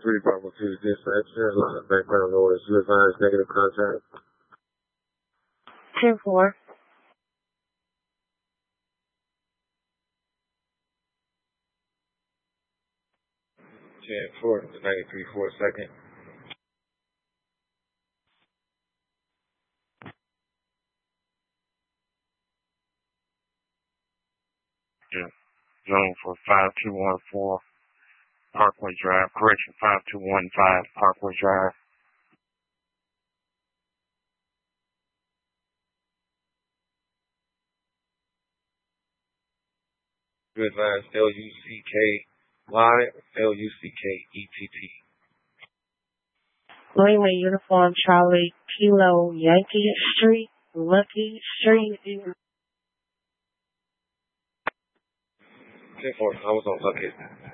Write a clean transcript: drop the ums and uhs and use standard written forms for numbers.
3 Bravo 2 dispatch. There's a lot of background noise. You advise negative contact. 10-4. 10-4, 93 for a second. Yeah. Zone for 5214 Parkway Drive. Correction, 5215 Parkway Drive. You advise L-U-C-K-Y, L-U-C-K-E-T-T. Lima Uniform Charlie Kilo Yankee Street, Lucky Street. 10-4, I was on Lucky.